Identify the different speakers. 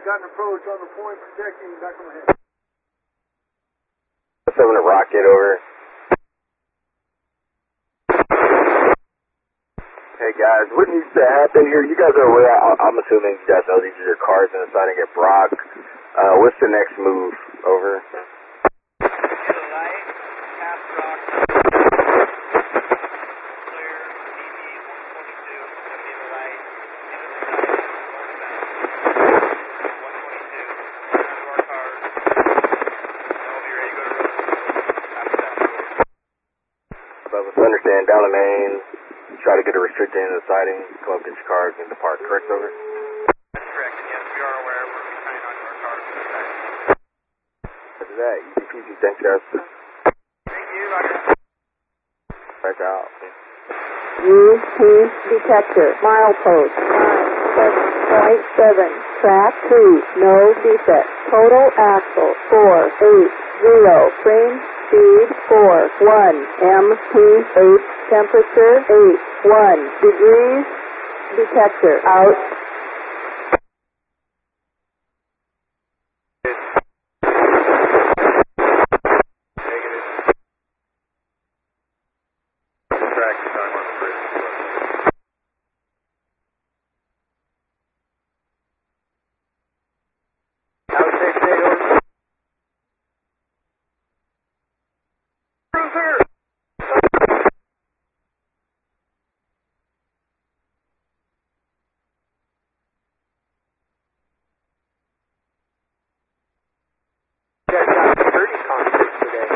Speaker 1: got an approach on the point, projecting back on the head.
Speaker 2: 7 to Rocket, over. Hey guys, what needs to happen here? You guys are aware, I'm assuming you guys know these are your cars in the sighting at Brock. What's the next move? Over.
Speaker 3: To the right, past Rock. Clear, DB 122, to the right, into the south, northbound. 122, turn onto our cars. Then we'll be ready to go to road. After that.
Speaker 2: But let's understand, down the main, try to get a restricted into the sighting, come up, get your cars, and depart. Correct, over?
Speaker 3: That's correct, and yes, we are aware we'll be turning onto our cars for the sighting.
Speaker 2: After that, EPG, thanks guys.
Speaker 3: Thank you, Roger.
Speaker 2: Back out.
Speaker 4: UP detector, milepost 9.7, track 2, no defect. Total axle 480, frame speed 41, MPH temperature 81 degrees, detector out.